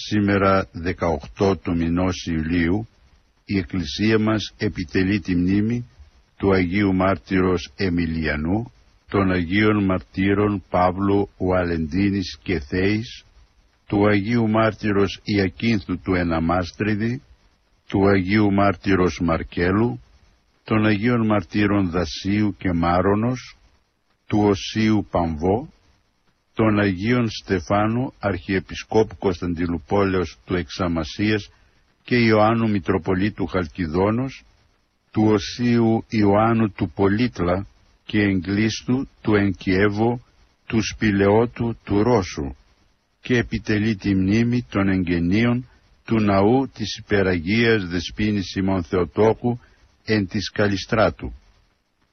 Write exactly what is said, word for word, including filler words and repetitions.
σήμερα δεκαοκτώ του μηνός Ιουλίου η Εκκλησία μας επιτελεί τη μνήμη του Αγίου Μάρτυρος Εμιλιανού, των Αγίων Μαρτύρων Παύλου Βαλεντίνης και Θέης, του Αγίου Μάρτυρος Ιακίνθου του Εναμάστριδη, του Αγίου Μάρτυρος Μαρκέλου, των Αγίων Μαρτύρων Δασίου και Μάρονος, του Οσίου Παμβό, των Αγίων Στεφάνου Αρχιεπισκόπου Κωνσταντινούπολεως του Εξαμασίας και Ιωάννου Μητροπολίτου Χαλκιδόνος, του Οσίου Ιωάννου του Πολίτλα και Εγκλήστου του Ενκιέβο, του Σπηλαιότου του Ρώσου, και επιτελεί τη μνήμη των εγγενείων του ναού της Υπεραγίας Δεσποίνης Σιμών Θεοτόκου εν της Καλιστράτου.